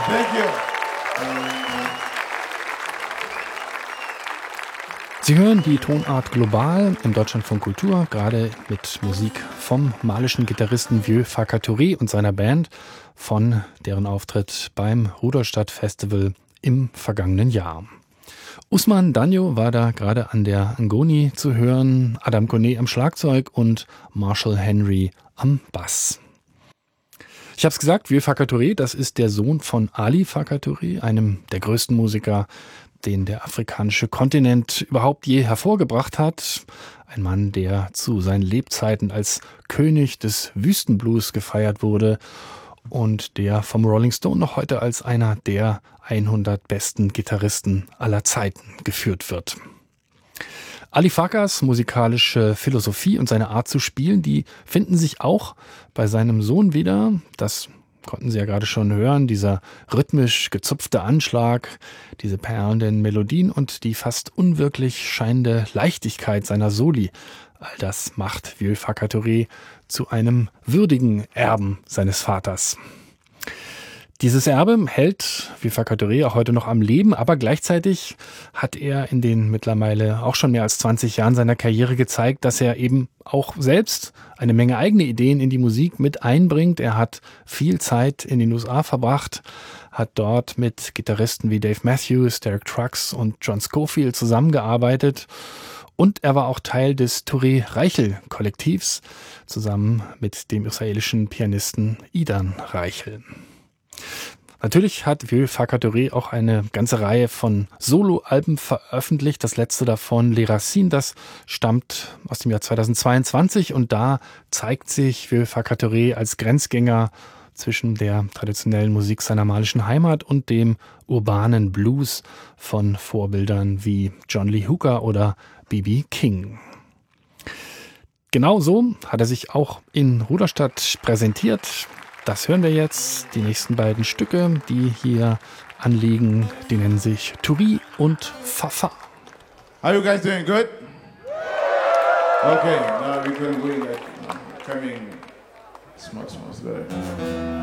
Thank you. Sie hören die Tonart Global im Deutschlandfunk Kultur, gerade mit Musik vom malischen Gitarristen Vieux Farka-Touré und seiner Band von deren Auftritt beim Rudolstadt Festival im vergangenen Jahr. Usman Danyo war da gerade an der Ngoni zu hören, Adam Kone am Schlagzeug und Marshall Henry am Bass. Ich habe es gesagt, Vieux Farka-Touré, das ist der Sohn von Ali Farka-Touré, einem der größten Musiker, den der afrikanische Kontinent überhaupt je hervorgebracht hat. Ein Mann, der zu seinen Lebzeiten als König des Wüstenblues gefeiert wurde und der vom Rolling Stone noch heute als einer der 100 besten Gitarristen aller Zeiten geführt wird. Ali Farkas musikalische Philosophie und seine Art zu spielen, die finden sich auch bei seinem Sohn wieder. Das konnten Sie ja gerade schon hören, dieser rhythmisch gezupfte Anschlag, diese perlenden Melodien und die fast unwirklich scheinende Leichtigkeit seiner Soli. All das macht Vieux Farka-Touré zu einem würdigen Erben seines Vaters. Dieses Erbe hält Vieux Farka-Touré auch heute noch am Leben, aber gleichzeitig hat er in den mittlerweile auch schon mehr als 20 Jahren seiner Karriere gezeigt, dass er eben auch selbst eine Menge eigene Ideen in die Musik mit einbringt. Er hat viel Zeit in den USA verbracht, hat dort mit Gitarristen wie Dave Matthews, Derek Trucks und John Scofield zusammengearbeitet. Und er war auch Teil des Touré-Reichel-Kollektivs, zusammen mit dem israelischen Pianisten Idan Reichel. Natürlich hat Vieux Farka-Touré auch eine ganze Reihe von Soloalben veröffentlicht. Das letzte davon, Les Racines, das stammt aus dem Jahr 2022 und da zeigt sich Vieux Farka-Touré als Grenzgänger zwischen der traditionellen Musik seiner malischen Heimat und dem urbanen Blues von Vorbildern wie John Lee Hooker oder B.B. King. Genauso hat er sich auch in Rudolstadt präsentiert. Das hören wir jetzt. Die nächsten beiden Stücke, die hier anliegen, die nennen sich Turi und Fafa. How you guys doing? Good? Okay, now we can do that. Coming. Smells better.